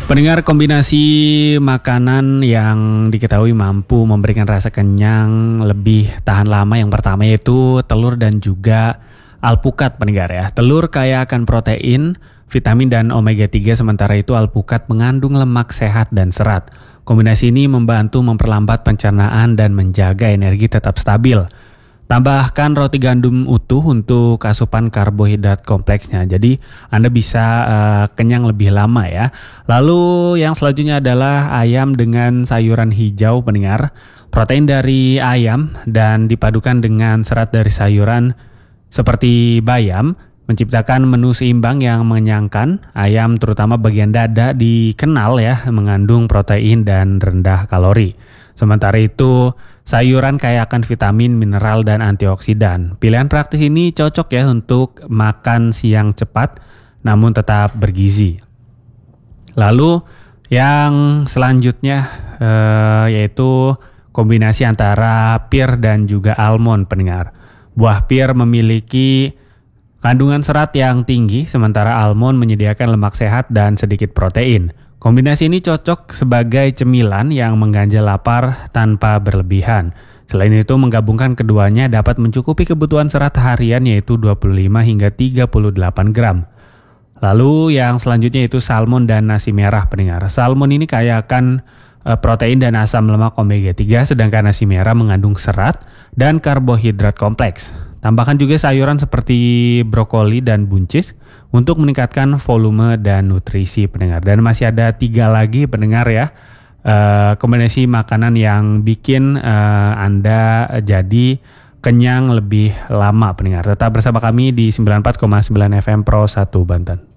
Pendengar, kombinasi makanan yang diketahui mampu memberikan rasa kenyang lebih tahan lama yang pertama yaitu telur dan juga alpukat, pendengar ya. Telur kaya akan protein, vitamin dan omega 3, sementara itu alpukat mengandung lemak sehat dan serat. Kombinasi ini membantu memperlambat pencernaan dan menjaga energi tetap stabil. Tambahkan roti gandum utuh untuk asupan karbohidrat kompleksnya. Jadi Anda bisa kenyang lebih lama ya. Lalu yang selanjutnya adalah ayam dengan sayuran hijau, pendengar. Protein dari ayam dan dipadukan dengan serat dari sayuran seperti bayam menciptakan menu seimbang yang mengenyangkan. Ayam terutama bagian dada dikenal ya mengandung protein dan rendah kalori. Sementara itu, sayuran kaya akan vitamin, mineral, dan antioksidan. Pilihan praktis ini cocok ya untuk makan siang cepat namun tetap bergizi. Lalu yang selanjutnya yaitu kombinasi antara pir dan juga almond, pendengar. Buah pir memiliki kandungan serat yang tinggi, sementara almond menyediakan lemak sehat dan sedikit protein. Kombinasi ini cocok sebagai cemilan yang mengganjal lapar tanpa berlebihan. Selain itu, menggabungkan keduanya dapat mencukupi kebutuhan serat harian yaitu 25 hingga 38 gram. Lalu yang selanjutnya itu salmon dan nasi merah, pendengar. Salmon ini kaya akan protein dan asam lemak omega 3, sedangkan nasi merah mengandung serat dan karbohidrat kompleks. Tambahkan juga sayuran seperti brokoli dan buncis untuk meningkatkan volume dan nutrisi, pendengar. Dan masih ada 3 lagi, pendengar ya, kombinasi makanan yang bikin Anda jadi kenyang lebih lama, pendengar. Tetap bersama kami di 94,9 FM Pro 1 Banten.